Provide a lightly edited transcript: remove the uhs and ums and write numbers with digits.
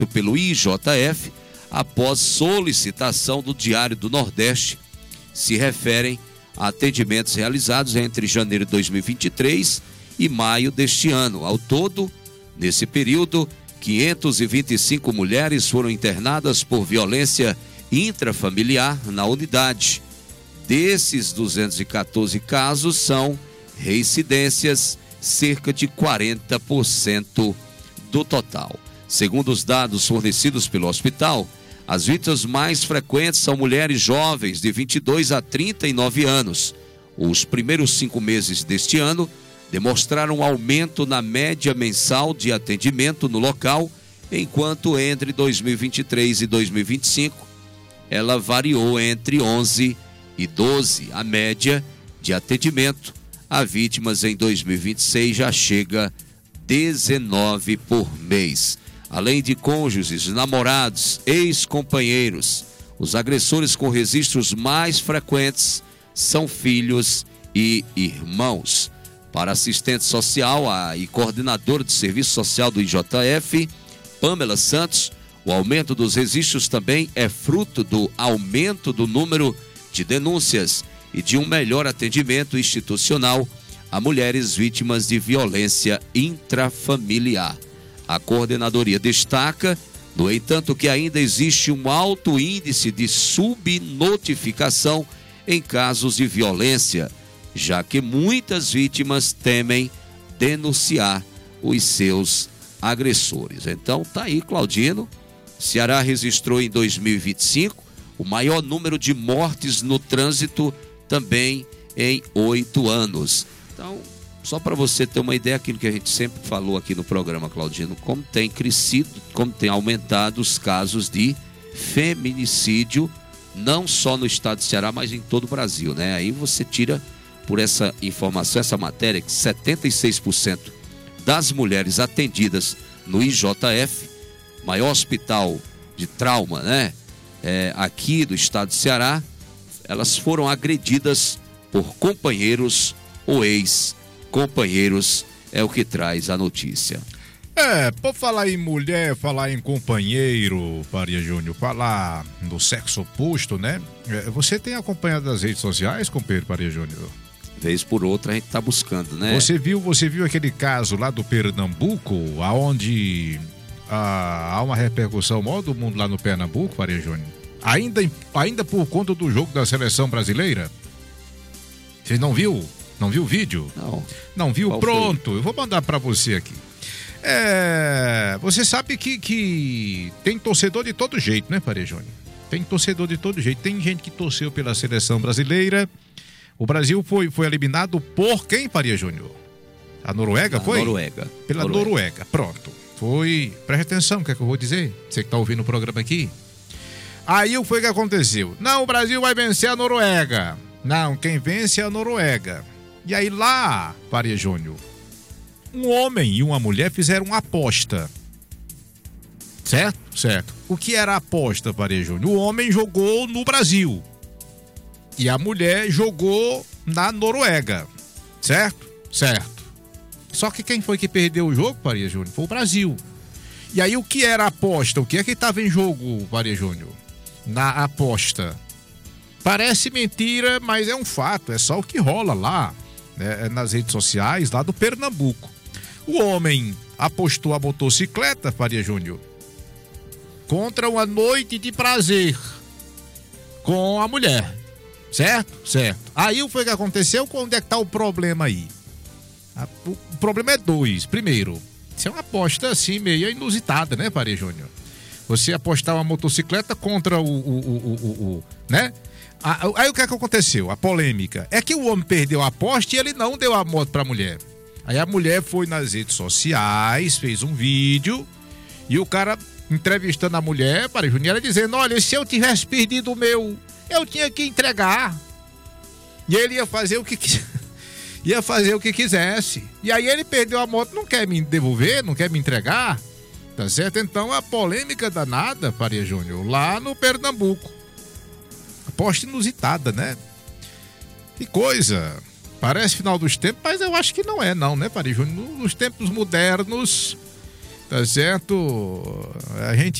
pelo IJF após solicitação do Diário do Nordeste. Se referem a atendimentos realizados entre janeiro de 2023 e maio deste ano. Ao todo, nesse período, 525 mulheres foram internadas por violência intrafamiliar na unidade. Desses 214 casos são reincidências, cerca de 40% do total. Segundo os dados fornecidos pelo hospital, as vítimas mais frequentes são mulheres jovens de 22 a 39 anos. Os primeiros 5 meses deste ano demonstraram um aumento na média mensal de atendimento no local, enquanto entre 2023 e 2025 ela variou entre 11 e 12. A média de atendimento a vítimas em 2026 já chega a 19 por mês. Além de cônjuges, namorados, ex-companheiros, os agressores com registros mais frequentes são filhos e irmãos. Para assistente social e coordenadora de serviço social do IJF, Pamela Santos, o aumento dos registros também é fruto do aumento do número de denúncias e de um melhor atendimento institucional a mulheres vítimas de violência intrafamiliar. A coordenadoria destaca, no entanto, que ainda existe um alto índice de subnotificação em casos de violência, já que muitas vítimas temem denunciar os seus agressores. Então, tá aí, Claudino. Ceará registrou em 2025 o maior número de mortes no trânsito também em 8 anos. Então, só para você ter uma ideia, aquilo que a gente sempre falou aqui no programa, Claudino, como tem crescido, como tem aumentado os casos de feminicídio, não só no estado de Ceará, mas em todo o Brasil, né? Aí você tira por essa informação, essa matéria, que 76% das mulheres atendidas no IJF, maior hospital de trauma, né? Aqui do estado de Ceará, elas foram agredidas por companheiros ou ex-companheiros, é o que traz a notícia. Por falar em mulher, falar em companheiro, Faria Júnior, falar no sexo oposto, né? Você tem acompanhado as redes sociais, companheiro Faria Júnior? Vez por outra a gente tá buscando, né? Você viu aquele caso lá do Pernambuco, aonde há uma repercussão maior do mundo lá no Pernambuco, Faria Júnior? Ainda por conta do jogo da seleção brasileira? Você não viu? Não viu o vídeo? Não viu? Pronto, eu vou mandar pra você aqui. Você sabe que tem torcedor de todo jeito, né, Faria Júnior? Tem torcedor de todo jeito. Tem gente que torceu pela seleção brasileira. O Brasil foi eliminado por quem, Faria Júnior? A Noruega foi? Noruega. Pela Noruega. Pronto. Foi. Preste atenção, o que é que eu vou dizer? Você que tá ouvindo o programa aqui. Aí o que foi que aconteceu? Não, o Brasil vai vencer a Noruega. Não, quem vence é a Noruega. E aí lá, Faria Júnior, um homem e uma mulher fizeram uma aposta. Certo? Certo. O que era a aposta, Faria Júnior? O homem jogou no Brasil e a mulher jogou na Noruega. Certo? Certo. Só que quem foi que perdeu o jogo, Faria Júnior? Foi o Brasil. E aí o que era a aposta? O que é que estava em jogo, Faria Júnior? Na aposta. Parece mentira, mas é um fato. É só o que rola lá, né, nas redes sociais lá do Pernambuco. O homem apostou a motocicleta, Faria Júnior, contra uma noite de prazer com a mulher. Certo? Certo. Aí o que foi que aconteceu? Onde é que tá o problema aí? O problema é dois. Primeiro, isso é uma aposta assim meio inusitada, né, Faria Júnior? Você apostar uma motocicleta contra né? Aí o que é que aconteceu? A polêmica é que o homem perdeu a aposta e ele não deu a moto pra mulher. Aí a mulher foi nas redes sociais, fez um vídeo e o cara entrevistando a mulher, Faria Júnior, ela dizendo: olha, se eu tivesse perdido o meu, eu tinha que entregar. E ele ia fazer o que quisesse. E aí ele perdeu a moto, não quer me devolver, não quer me entregar. Tá certo? Então a polêmica danada, Faria Júnior, lá no Pernambuco. Aposta inusitada, né? Que coisa. Parece final dos tempos, mas eu acho que não é não, né, Faria Júnior? Nos tempos modernos, Tá certo? A gente